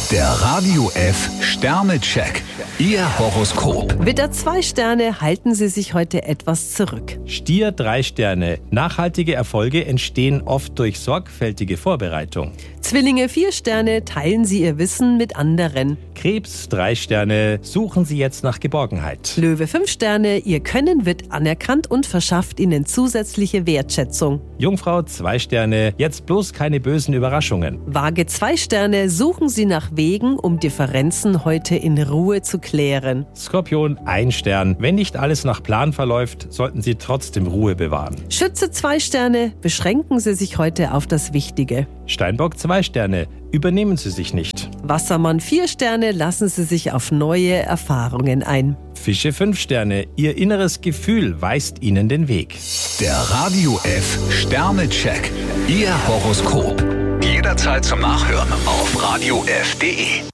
Der Radio F Sternecheck. Ihr Horoskop. Widder 2 Sterne, halten Sie sich heute etwas zurück. Stier 3 Sterne. Nachhaltige Erfolge entstehen oft durch sorgfältige Vorbereitung. Zwillinge 4 Sterne, teilen Sie Ihr Wissen mit anderen. Krebs 3 Sterne. Suchen Sie jetzt nach Geborgenheit. Löwe 5 Sterne, Ihr Können wird anerkannt und verschafft Ihnen zusätzliche Wertschätzung. Jungfrau 2 Sterne. Jetzt bloß keine bösen Überraschungen. Waage 2 Sterne, suchen Sie nach Wegen, um Differenzen heute in Ruhe zu klären. Skorpion 1 Stern. Wenn nicht alles nach Plan verläuft, sollten Sie trotzdem Ruhe bewahren. Schütze 2 Sterne, beschränken Sie sich heute auf das Wichtige. Steinbock 2 Sterne. Übernehmen Sie sich nicht. Wassermann 4 Sterne, lassen Sie sich auf neue Erfahrungen ein. Fische 5 Sterne. Ihr inneres Gefühl weist Ihnen den Weg. Der Radio F Sternecheck. Ihr Horoskop. Jederzeit zum Nachhören auf radiof.de.